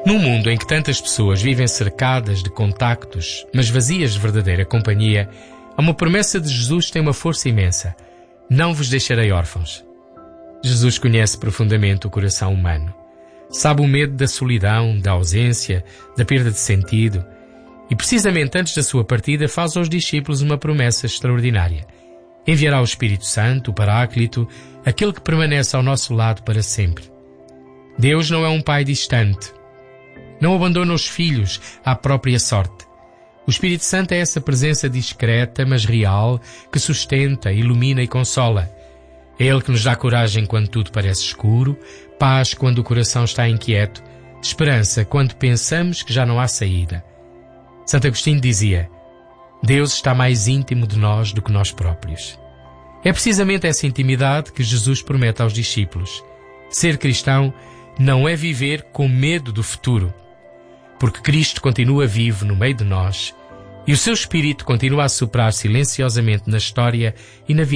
Num mundo em que tantas pessoas vivem cercadas de contactos, mas vazias de verdadeira companhia, há uma promessa de Jesus que tem uma força imensa: não vos deixarei órfãos. Jesus conhece profundamente o coração humano. Sabe o medo da solidão, da ausência, da perda de sentido. E precisamente antes da sua partida faz aos discípulos uma promessa extraordinária: enviará o Espírito Santo, o Paráclito, aquele que permanece ao nosso lado para sempre. Deus não é um pai distante. Não abandona os filhos à própria sorte. O Espírito Santo é essa presença discreta, mas real, que sustenta, ilumina e consola. É Ele que nos dá coragem quando tudo parece escuro, paz quando o coração está inquieto, esperança quando pensamos que já não há saída. Santo Agostinho dizia: Deus está mais íntimo de nós do que nós próprios. É precisamente essa intimidade que Jesus promete aos discípulos. Ser cristão não é viver com medo do futuro, porque Cristo continua vivo no meio de nós e o seu Espírito continua a soprar silenciosamente na história e na vida